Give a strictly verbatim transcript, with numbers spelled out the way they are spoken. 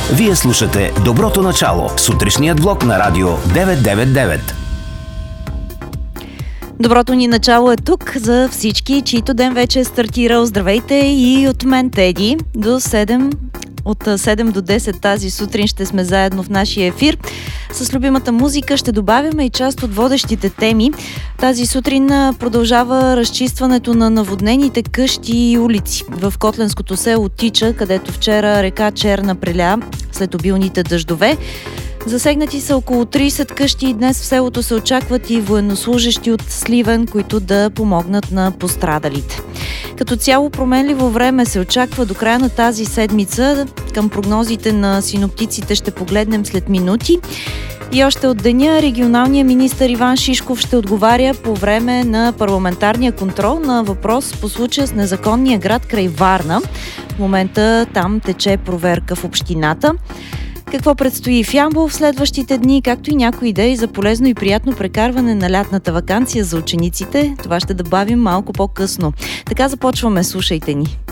Вие слушате Доброто начало, сутрешният блок на Радио деветстотин деветдесет и девет. Доброто ни начало е тук за всички, чието ден вече е стартирал. Здравейте и от мен, Теди. До седем, от седем до десет тази сутрин ще сме заедно в нашия ефир. С любимата музика ще добавяме и част от водещите теми. Тази сутрин продължава разчистването на наводнените къщи и улици в котленското село Тича, където вчера река Черна преля след обилните дъждове. Засегнати са около трийсет къщи и днес в селото се очакват и военнослужещи от Сливен, които да помогнат на пострадалите. Като цяло променливо време се очаква до края на тази седмица. Към прогнозите на синоптиците ще погледнем след минути. И още от деня регионалният министър Иван Шишков ще отговаря по време на парламентарния контрол на въпрос по случая с незаконния град край Варна. В момента там тече проверка в общината. Какво предстои в Ямбол в следващите дни, както и някои идеи за полезно и приятно прекарване на лятната ваканция за учениците, това ще добавим малко по-късно. Така започваме, слушайте ни.